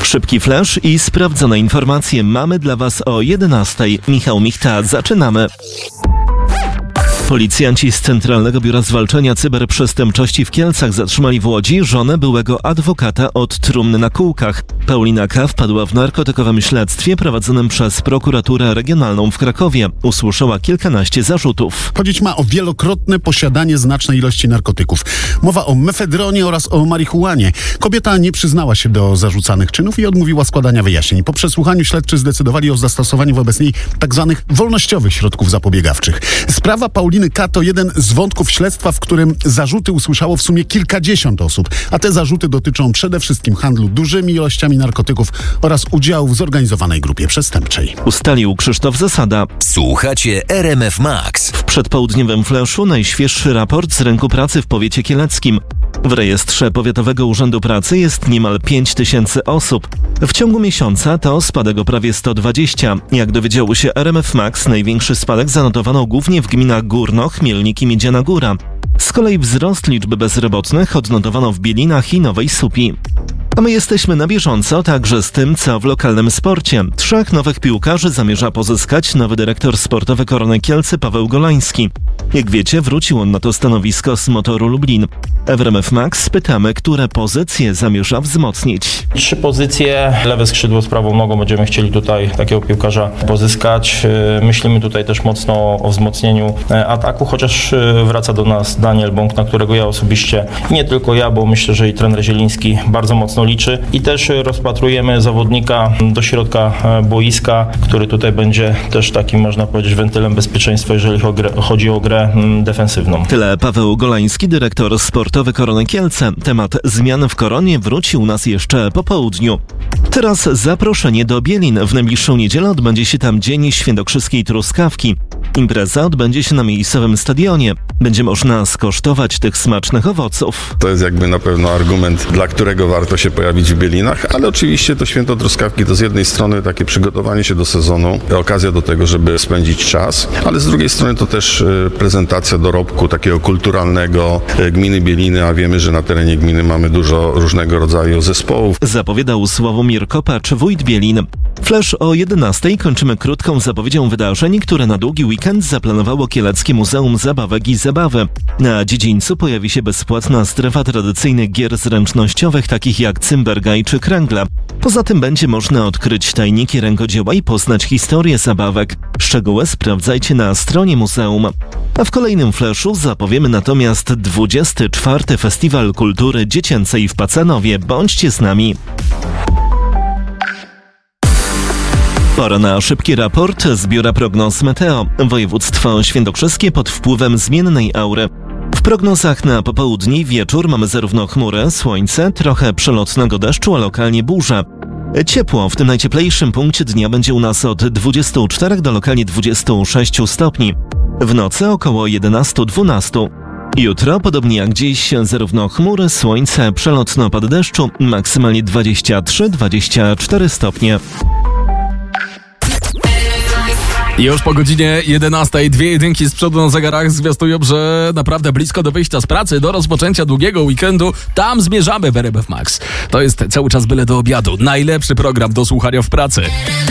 Szybki flash i sprawdzone informacje mamy dla Was o 11:00. Michał Michta, zaczynamy. Policjanci z Centralnego Biura Zwalczania Cyberprzestępczości w Kielcach zatrzymali w Łodzi żonę byłego adwokata od trumny na kółkach. Paulina K. wpadła w narkotykowym śledztwie prowadzonym przez prokuraturę regionalną w Krakowie. Usłyszała kilkanaście zarzutów. Chodzić ma o wielokrotne posiadanie znacznej ilości narkotyków. Mowa o mefedronie oraz o marihuanie. Kobieta nie przyznała się do zarzucanych czynów i odmówiła składania wyjaśnień. Po przesłuchaniu śledczy zdecydowali o zastosowaniu wobec niej tzw. wolnościowych środków zapobiegawczych. Sprawa Pauliny K. to jeden z wątków śledztwa, w którym zarzuty usłyszało w sumie kilkadziesiąt osób, a te zarzuty dotyczą przede wszystkim handlu dużymi ilościami narkotyków oraz udziału w zorganizowanej grupie przestępczej. Ustalił Krzysztof Zasada. Słuchacie RMF Max. W przedpołudniowym flashu najświeższy raport z rynku pracy w powiecie kieleckim. W rejestrze Powiatowego Urzędu Pracy jest niemal 5000 osób. W ciągu miesiąca to spadek o prawie 120. Jak dowiedziało się RMF Max, największy spadek zanotowano głównie w gminach Górno, Chmielnik i Miedziana Góra. Z kolei wzrost liczby bezrobotnych odnotowano w Bielinach i Nowej Supi. A my jesteśmy na bieżąco także z tym, co w lokalnym sporcie. 3 nowych piłkarzy zamierza pozyskać nowy dyrektor sportowy Korony Kielce Paweł Golański. Jak wiecie, wrócił on na to stanowisko z Motoru Lublin. W RMF Max pytamy, które pozycje zamierza wzmocnić. 3 pozycje, lewe skrzydło z prawą nogą, będziemy chcieli tutaj takiego piłkarza pozyskać. Myślimy tutaj też mocno o wzmocnieniu ataku, chociaż wraca do nas Daniel Bąk, na którego ja osobiście, nie tylko ja, bo myślę, że i trener Zieliński bardzo mocno liczy. I też rozpatrujemy zawodnika do środka boiska, który tutaj będzie też takim, można powiedzieć, wentylem bezpieczeństwa, jeżeli chodzi o grę defensywną. Tyle Paweł Golański, dyrektor sportowy Korony Kielce. Temat zmian w Koronie wróci u nas jeszcze po południu. Teraz zaproszenie do Bielin. W najbliższą niedzielę odbędzie się tam Dzień Świętokrzyskiej Truskawki. Impreza odbędzie się na miejscowym stadionie. Będzie można skosztować tych smacznych owoców. To jest jakby na pewno argument, dla którego warto się pojawić w Bielinach, ale oczywiście to Święto Truskawki to z jednej strony takie przygotowanie się do sezonu, okazja do tego, żeby spędzić czas, ale z drugiej strony to też prezentacja dorobku takiego kulturalnego gminy Bieliny, a wiemy, że na terenie gminy mamy dużo różnego rodzaju zespołów. Zapowiadał Sławomir Kopacz, wójt Bielin. Flash o 11:00 kończymy krótką zapowiedzią wydarzeń, które na długi weekend zaplanowało Kieleckie Muzeum Zabawek i Zabawy. Na dziedzińcu pojawi się bezpłatna strefa tradycyjnych gier zręcznościowych, takich jak cymbergaj czy kręgle. Poza tym będzie można odkryć tajniki rękodzieła i poznać historię zabawek. Szczegóły sprawdzajcie na stronie muzeum. A w kolejnym flashu zapowiemy natomiast 24. Festiwal Kultury Dziecięcej w Pacanowie. Bądźcie z nami. Pora na szybki raport z Biura Prognoz Meteo. Województwo świętokrzyskie pod wpływem zmiennej aury. W prognozach na popołudnie i wieczór mamy zarówno chmury, słońce, trochę przelotnego deszczu, a lokalnie burze. Ciepło w tym najcieplejszym punkcie dnia będzie u nas od 24 do lokalnie 26 stopni. W nocy około 11-12. Jutro, podobnie jak dziś, zarówno chmury, słońce, przelotny opad deszczu, maksymalnie 23-24 stopnie. Już po godzinie 11:00 2 jedynki z przodu na zegarach zwiastują, że naprawdę blisko do wyjścia z pracy, do rozpoczęcia długiego weekendu. Tam zmierzamy w RMF Max. To jest cały czas byle do obiadu. Najlepszy program do słuchania w pracy.